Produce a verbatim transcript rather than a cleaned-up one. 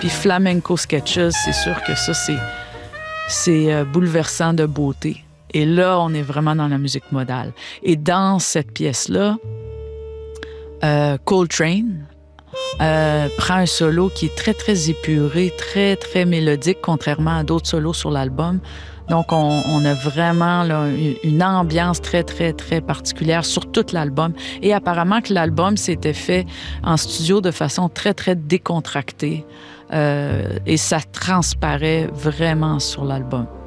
Puis Flamenco Sketches, c'est sûr que ça, c'est, c'est euh, bouleversant de beauté. Et là, on est vraiment dans la musique modale. Et dans cette pièce-là, euh, Coltrane euh, prend un solo qui est très, très épuré, très, très mélodique, contrairement à d'autres solos sur l'album. Donc, on, on a vraiment là, une ambiance très, très, très particulière sur tout l'album. Et apparemment que l'album s'était fait en studio de façon très, très décontractée. Euh, et ça transparaît vraiment sur l'album.